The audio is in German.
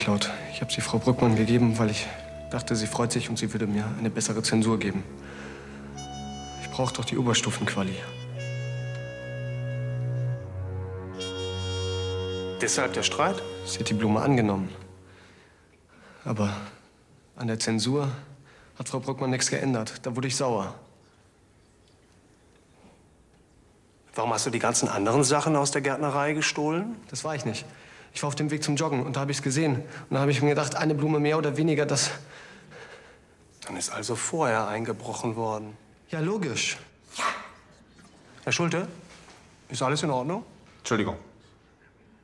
Laut. Ich habe sie Frau Brückmann gegeben, weil ich dachte, sie freut sich und sie würde mir eine bessere Zensur geben. Ich brauche doch die Oberstufenquali. Deshalb der Streit? Sie hat die Blume angenommen. Aber an der Zensur hat Frau Brückmann nichts geändert. Da wurde ich sauer. Warum hast du die ganzen anderen Sachen aus der Gärtnerei gestohlen? Das war ich nicht. Ich war auf dem Weg zum Joggen und da habe ich es gesehen. Und da habe ich mir gedacht, eine Blume mehr oder weniger, das... Dann ist also vorher eingebrochen worden. Ja, logisch. Herr Schulte, ist alles in Ordnung? Entschuldigung.